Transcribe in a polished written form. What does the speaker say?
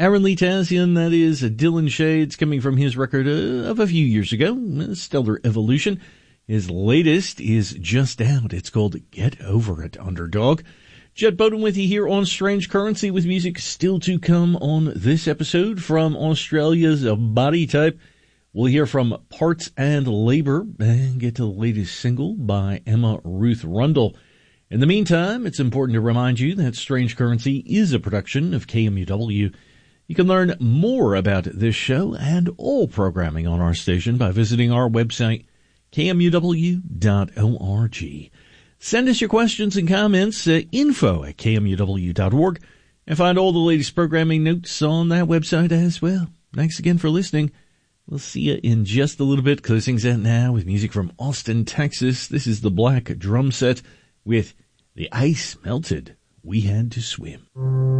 Aaron Lee Tazian, that is Dylan Shades, coming from his record of a few years ago, Stellar Evolution. His latest is just out. It's called Get Over It, Underdog. Jed Bowden with you here on Strange Currency, with music still to come on this episode from Australia's Body Type. We'll hear from Parts and Labor and get to the latest single by Emma Ruth Rundle. In the meantime, it's important to remind you that Strange Currency is a production of KMUW. You can learn more about this show and all programming on our station by visiting our website, kmuw.org. Send us your questions and comments at info@kmuw.org, and find all the latest programming notes on that website as well. Thanks again for listening. We'll see you in just a little bit. Closing out now with music from Austin, Texas. This is the Black Drum Set with The Ice Melted, We Had to Swim.